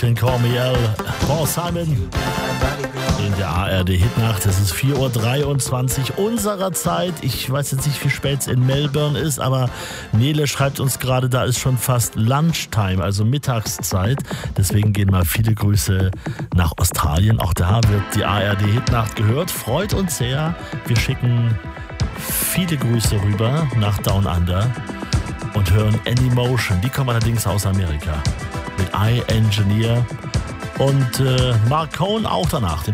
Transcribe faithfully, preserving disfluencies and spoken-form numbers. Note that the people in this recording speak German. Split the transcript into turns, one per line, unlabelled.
Can Call Me Al, Paul Simon in der A R D-Hitnacht. Es ist vier Uhr dreiundzwanzig unserer Zeit. Ich weiß jetzt nicht, wie spät es in Melbourne ist, aber Nele schreibt uns gerade, da ist schon fast Lunchtime, also Mittagszeit. Deswegen gehen mal viele Grüße nach Australien. Auch da wird die A R D-Hitnacht gehört. Freut uns sehr. Wir schicken viele Grüße rüber nach Down Under und hören Anymotion. Die kommen allerdings aus Amerika mit I Engineer und äh, Mark Cohn auch danach.